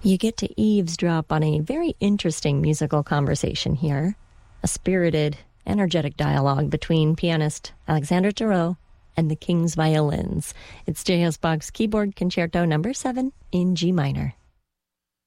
You get to eavesdrop on a very interesting musical conversation here, a spirited, energetic dialogue between pianist Alexandre Tarot and the King's Violins. It's J.S. Bach's Keyboard Concerto No. 7 in G minor.